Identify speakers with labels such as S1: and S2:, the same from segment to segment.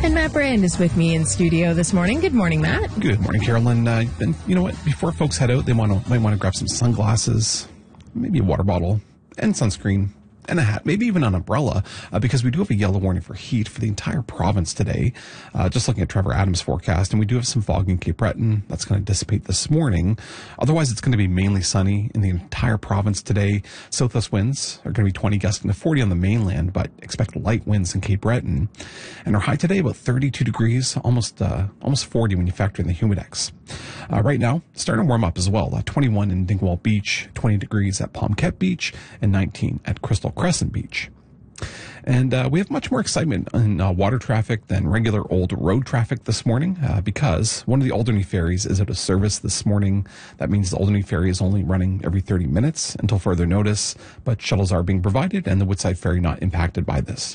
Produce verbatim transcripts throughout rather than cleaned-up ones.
S1: And Matt Brand is with me in studio this morning. Good morning, Matt.
S2: Good morning, Carolyn. Uh, and you know what? Before folks head out, they want to might want to grab some sunglasses, maybe a water bottle, and sunscreen, and a hat, maybe even an umbrella, uh, because we do have a yellow warning for heat for the entire province today. Uh, just looking at Trevor Adams' forecast, and we do have some fog in Cape Breton. That's going to dissipate this morning. Otherwise, it's going to be mainly sunny in the entire province today. Southwest winds are going to be twenty, gusting to forty on the mainland, but expect light winds in Cape Breton. And our high today about thirty-two degrees, almost uh, almost forty when you factor in the humidex. Uh, right now, starting to warm up as well. Uh, twenty-one in Dingwall Beach, twenty degrees at Palmquet Beach, and nineteen at Crystal Crescent Beach. And uh, we have much more excitement in uh, water traffic than regular old road traffic this morning uh, because one of the Alderney ferries is out of service this morning. That means the Alderney ferry is only running every thirty minutes until further notice, but shuttles are being provided and the Woodside ferry not impacted by this.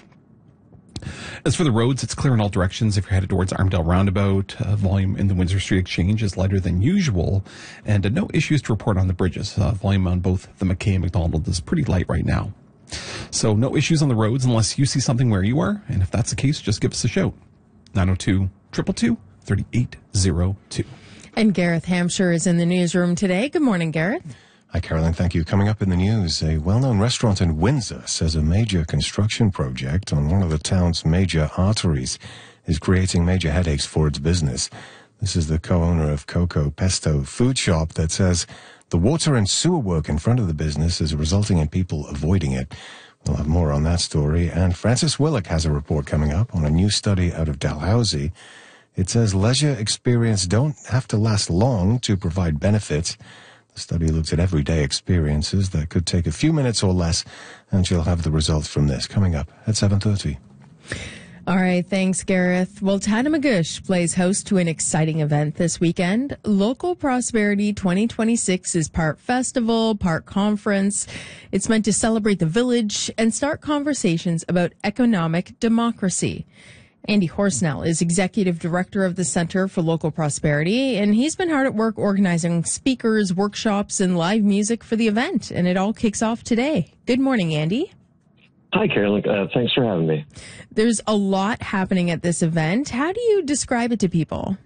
S2: As for the roads, it's clear in all directions. If you're headed towards Armdale Roundabout, uh, volume in the Windsor Street Exchange is lighter than usual, and uh, no issues to report on the bridges. Uh, volume on both the McKay and McDonald is pretty light right now. So no issues on the roads unless you see something where you are, and if that's the case, just give us a shout. nine oh two, two two two, three eight oh two.
S1: And Gareth Hampshire is in the newsroom today. Good morning, Gareth.
S3: Hi, Carolyn. Thank you. Coming up in the news, a well-known restaurant in Windsor says a major construction project on one of the town's major arteries is creating major headaches for its business. This is the co-owner of Coco Pesto Food Shop that says the water and sewer work in front of the business is resulting in people avoiding it. We'll have more on that story. And Francis Willock has a report coming up on a new study out of Dalhousie. It says leisure experience don't have to last long to provide benefits. The study looks at everyday experiences that could take a few minutes or less, and you'll have the results from this coming up at seven thirty.
S1: All right, thanks, Gareth. Well, Tatamagouche plays host to an exciting event this weekend. Local Prosperity twenty twenty-six is part festival, part conference. It's meant to celebrate the village and start conversations about economic democracy. Andy Horsnell is Executive Director of the Center for Local Prosperity, and he's been hard at work organizing speakers, workshops, and live music for the event, and it all kicks off today. Good morning, Andy.
S4: Hi, Carolyn. Uh, thanks for having me.
S1: There's a lot happening at this event. How do you describe it to people?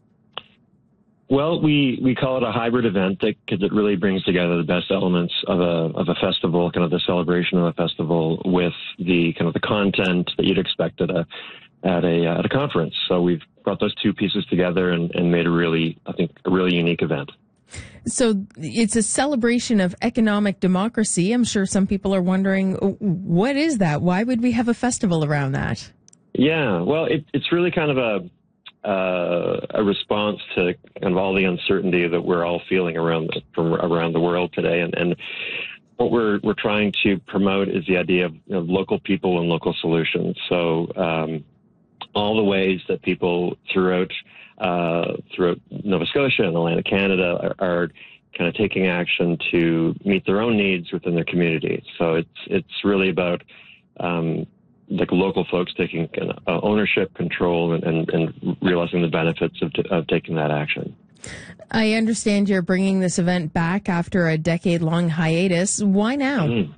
S4: Well, we, we call it a hybrid event because it really brings together the best elements of a of a festival, kind of the celebration of a festival, with the kind of the content that you'd expect at a at a at a conference. So we've brought those two pieces together and, and made a really, I think, a really unique event.
S1: So it's a celebration of economic democracy. I'm sure some people are wondering, what is that? Why would we have a festival around that?
S4: Yeah, well, it, it's really kind of a uh, a response to kind of all the uncertainty that we're all feeling around the, from around the world today, and, and what we're we're trying to promote is the idea of, you know, local people and local solutions. So um, all the ways that people throughout uh, throughout Nova Scotia and Atlantic Canada are, are kind of taking action to meet their own needs within their community. So it's it's really about um, like local folks taking uh, ownership, control, and, and, and realizing the benefits of, of taking that action.
S1: I understand you're bringing this event back after a decade-long hiatus. Why now?
S4: Mm.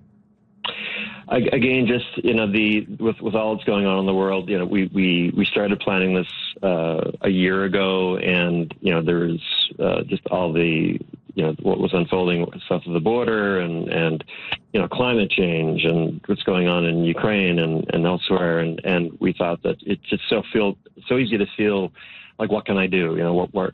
S4: Again, just, you know, the with, with all that's going on in the world, you know, we, we, we started planning this uh, a year ago, and, you know, there's uh, just all the, you know, what was unfolding south of the border, and, and you know, climate change and what's going on in Ukraine and, and elsewhere. And, and we thought that it just so feel so easy to feel like, what can I do? You know, what, what